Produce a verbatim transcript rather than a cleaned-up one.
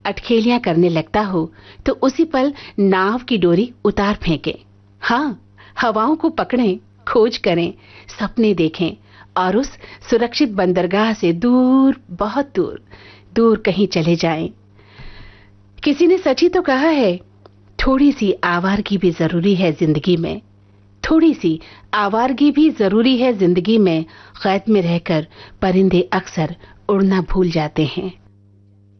अटखेलियां करने लगता हो तो उसी पल नाव की डोरी उतार फेंके। हाँ, हवाओं को पकड़ें, खोज करें, सपने देखें और उस सुरक्षित बंदरगाह से दूर, बहुत दूर, दूर कहीं चले जाएं। किसी ने सच ही तो कहा है, थोड़ी सी आवारगी भी जरूरी है जिंदगी में। थोड़ी सी आवारगी भी जरूरी है जिंदगी में। कैद में रहकर परिंदे अक्सर उड़ना भूल जाते हैं।